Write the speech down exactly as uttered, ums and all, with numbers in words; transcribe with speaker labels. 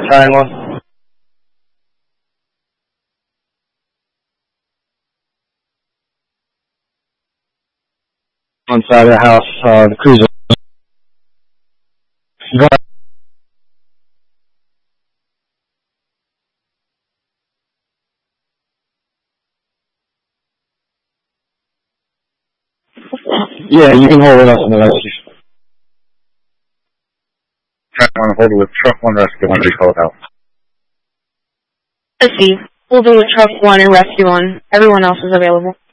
Speaker 1: Battalion one. On side of the house, uh, the cruiser. Go ahead. Yeah, you can hold it up in the rescue.
Speaker 2: Track one, hold it with truck one, rescue one, recall it out.
Speaker 3: Let's see. We'll do with truck one and rescue one. Everyone else is available.